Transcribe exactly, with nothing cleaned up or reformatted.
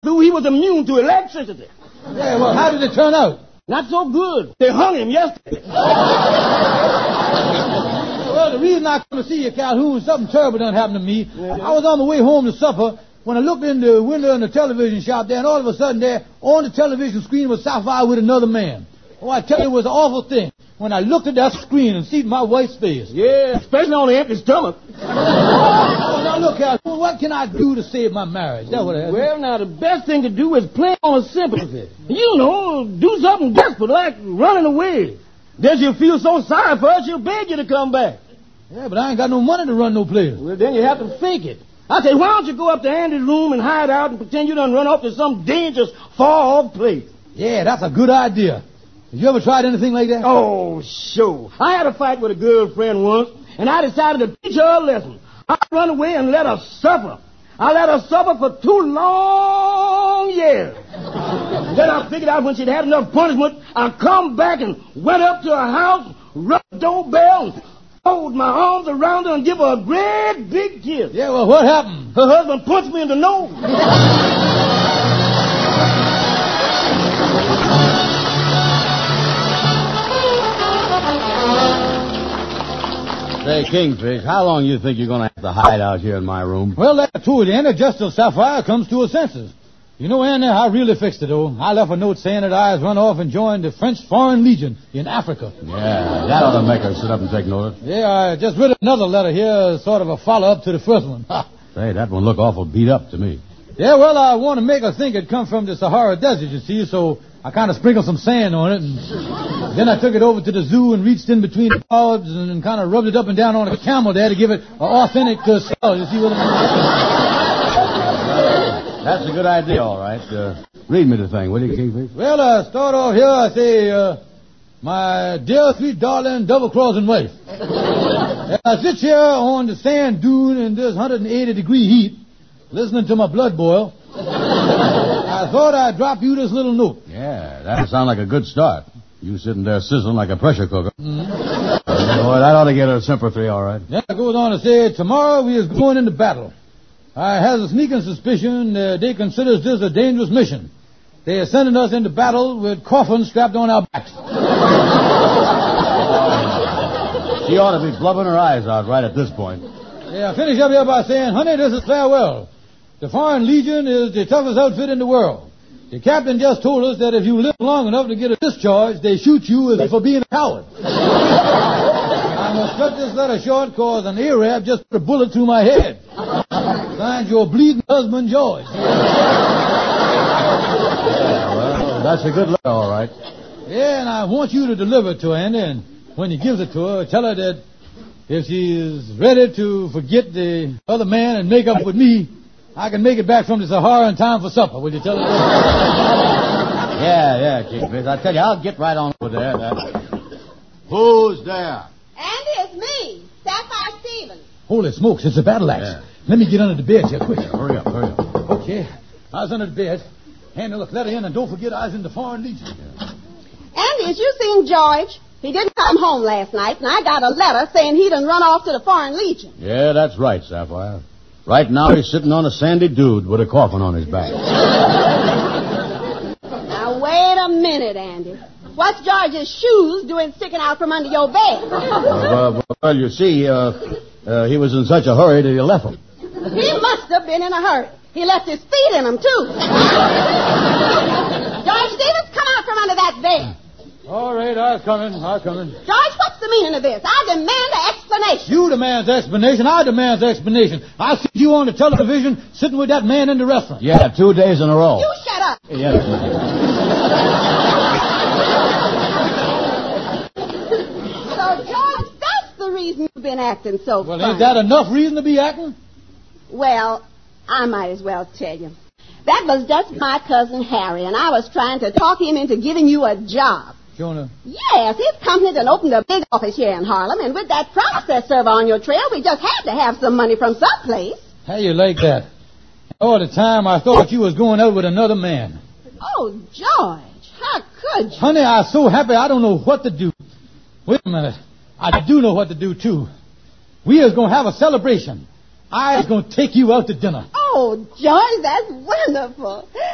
through, he was immune to electricity. Yeah, well, how did it turn out? Not so good. They hung him yesterday. Well, the reason I come to see you, Calhoun, something terrible done happened to me. Yeah. I was on my way home to supper when I looked in the window in the television shop there, and all of a sudden there, on the television screen was Sapphire with another man. Oh, I tell you, it was an awful thing when I looked at that screen and see my wife's face. Yeah, especially on the empty stomach. Oh, now look, Calhoun, what can I do to save my marriage? That's what I Well, now, the best thing to do is play on a sympathy. You know, do something desperate, like running away. Then she'll feel so sorry for her, she'll beg you to come back. Yeah, but I ain't got no money to run no place. Well, then you have to fake it. I say, why don't you go up to Andy's room and hide out and pretend you done run off to some dangerous, far-off place? Yeah, that's a good idea. Have you ever tried anything like that? Oh, sure. I had a fight with a girlfriend once, and I decided to teach her a lesson. I run away and let her suffer. I let her suffer for two long years. Then I figured out when she'd had enough punishment, I'd come back and went up to her house, rung the doorbell, and fold my arms around her and give her a great big kiss. Yeah, well, what happened? Her husband punched me in the nose. Say, Kingfish, how long you think you're going to have to hide out here in my room? Well, that's true, Andy, just till Sapphire comes to her senses. You know, Andy, I really fixed it, though. I left a note saying that I was run off and joined the French Foreign Legion in Africa. Yeah, that ought to make her sit up and take notice. Yeah, I just read another letter here, sort of a follow-up to the first one. Say, that one looked awful beat up to me. Yeah, well, I want to make her think it come from the Sahara Desert, you see, so I kind of sprinkled some sand on it, and then I took it over to the zoo and reached in between the clouds and kind of rubbed it up and down on a camel there to give it an authentic uh, smell. You see what I mean? That's a good idea, all right. Uh, read me the thing, will you, Kingfish? Well, I start off here. I say, uh, my dear, sweet, darling, double-crossing wife. I sit here on the sand dune in this one hundred eighty degree heat, listening to my blood boil. I thought I'd drop you this little note. Yeah, that'd sound like a good start. You sitting there sizzling like a pressure cooker. Mm-hmm. Boy, that ought to get her sympathy, all right. Then it goes on to say, tomorrow we is going into battle. I has a sneaking suspicion uh, they considers this a dangerous mission. They are sending us into battle with coffins strapped on our backs. She ought to be blubbering her eyes out right at this point. Yeah, I finish up here by saying, honey, this is farewell. The Foreign Legion is the toughest outfit in the world. The captain just told us that if you live long enough to get a discharge, they shoot you as for being a coward. I must cut this letter short because an Arab just put a bullet through my head. Signed, your bleeding husband, George. Yeah, well, that's a good letter, all right. Yeah, and I want you to deliver it to her, Andy, and when he gives it to her, tell her that if she is ready to forget the other man and make up with me, I can make it back from the Sahara in time for supper. Will you tell her that? Yeah, yeah, Kingfish. I tell you, I'll get right on over there. That... Who's there? Andy, it's me, Sapphire Stevens. Holy smokes, it's a battle axe. Yeah. Let me get under the bed here, quick. Yeah, hurry up, hurry up. Okay, I was under the bed. Andy, look, let her in, and don't forget I was in the Foreign Legion. Yeah. Andy, has you seen George? He didn't come home last night, and I got a letter saying he done run off to the Foreign Legion. Yeah, that's right, Sapphire. Right now he's sitting on a sandy dude with a coffin on his back. Now, wait a minute, Andy. What's George's shoes doing sticking out from under your bed? Uh, well, well, you see, uh, uh, he was in such a hurry that he left them. He must have been in a hurry. He left his feet in them, too. George Stevens, come out from under that bed. All right, I'm coming, I'm coming. George, what's the meaning of this? I demand an explanation. You demand explanation, I demand explanation. I see you on the television sitting with that man in the restaurant. Yeah, two days in a row. You shut up. Yes. So, George, that's the reason you've been acting so Well, funny. ain't that enough reason to be acting? Well, I might as well tell you. That was just my cousin Harry, and I was trying to talk him into giving you a job. Jonah. Yes, his company done opened a big office here in Harlem, and with that process server on your trail, we just had to have some money from someplace. How you like that? All the time I thought you was going out with another man. Oh, George, how could you? Honey, I'm so happy I don't know what to do. Wait a minute. I do know what to do, too. We is going to have a celebration. I is going to take you out to dinner. Oh, George, that's wonderful.